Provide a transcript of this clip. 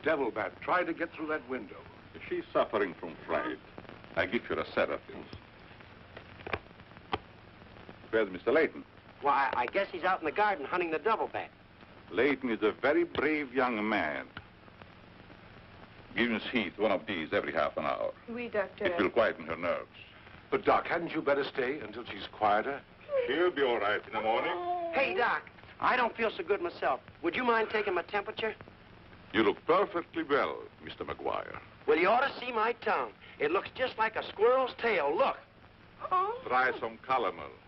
devil bat try to get through that window? She's suffering from fright. I give her a sedative. Where's Mr. Layton? Why, I guess he's out in the garden hunting the devil bat. Layton is a very brave young man. Give Miss Heath one of these every half an hour. Oui, doctor. It will quieten her nerves. But, Doc, hadn't you better stay until she's quieter? She'll be all right in the morning. Hey, Doc, I don't feel so good myself. Would you mind taking my temperature? You look perfectly well, Mr. McGuire. Well, you ought to see my tongue. It looks just like a squirrel's tail. Look. Try some calomel.